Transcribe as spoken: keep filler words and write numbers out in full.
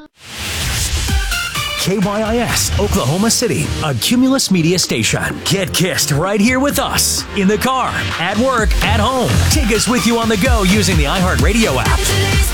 K Y I S, Oklahoma City, a Cumulus Media station. Get kissed right here with us. In the car, at work, at home. Take us with you on the go using the iHeartRadio app.